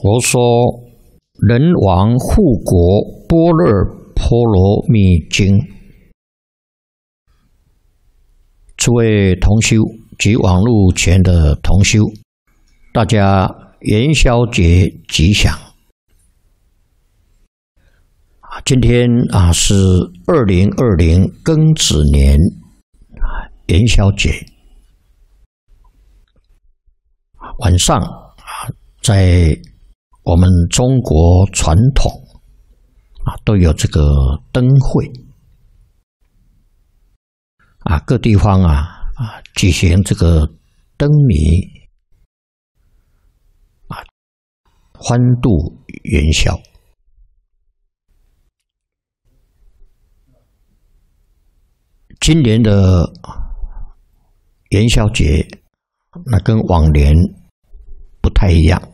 佛说人王护国般若波罗蜜经。诸位同修及网络前的同修，大家元宵节吉祥！今天是2020庚子年元宵节。晚上在我们中国传统都有这个灯会各地方举行这个灯谜欢度元宵。今年的元宵节跟往年不太一样。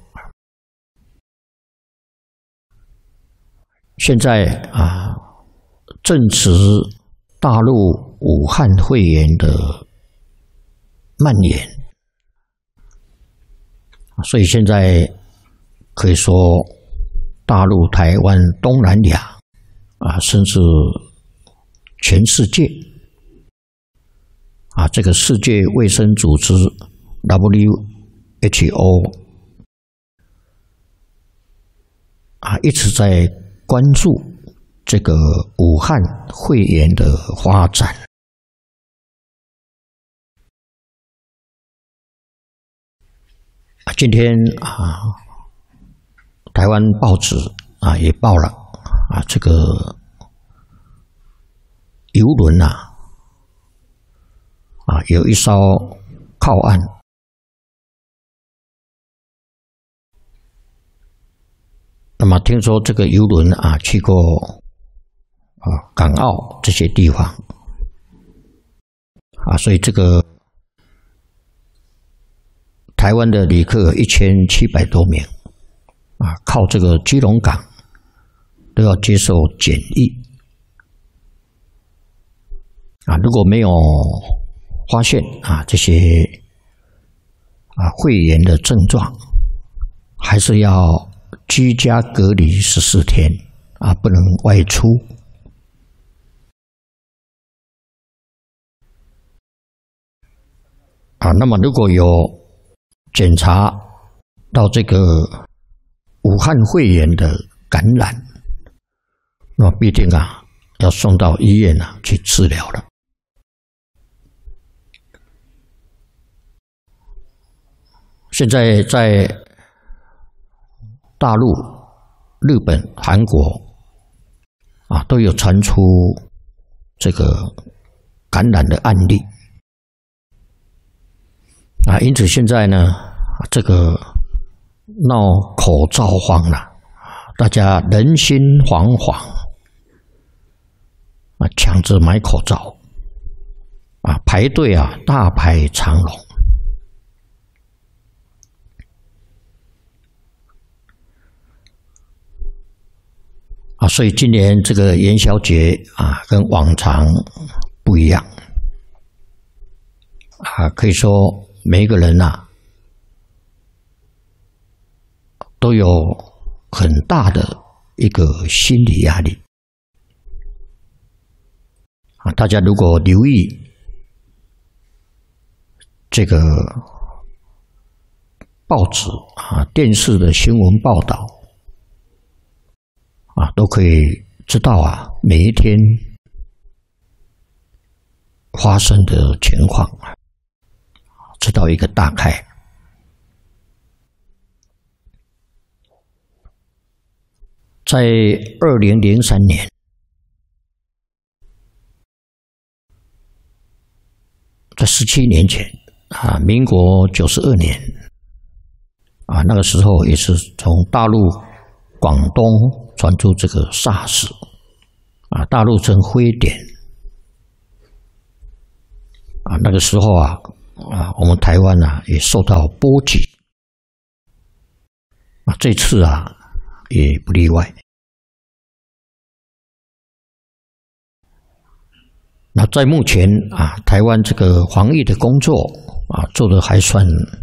现在正值大陆武汉肺炎的蔓延，所以现在可以说大陆、台湾、东南亚甚至全世界这个世界卫生组织 WHO 一直在关注这个武汉肺炎的发展。今天台湾报纸也报了这个邮轮有一艘靠岸，那么听说这个邮轮去过港澳这些地方所以这个台湾的旅客1700多名靠这个基隆港都要接受检疫如果没有发现这些肺炎的症状，还是要居家隔离14天不能外出。那么如果有检查到这个武汉肺炎的感染，那必定要送到医院去治疗了。现在在大陆、日本、韩国都有传出这个感染的案例因此现在呢，这个闹口罩荒了，大家人心惶惶抢着买口罩排队大排长龙。所以今年这个元宵节跟往常不一样可以说每一个人都有很大的一个心理压力大家如果留意这个报纸电视的新闻报道都可以知道每一天发生的情况知道一个大概。在2003年，在17年前民国92年那个时候也是从大陆广东传出这个 SARS 大陆称非典那个时候我们台湾也受到波及这次也不例外。那在目前台湾这个防疫的工作做得还算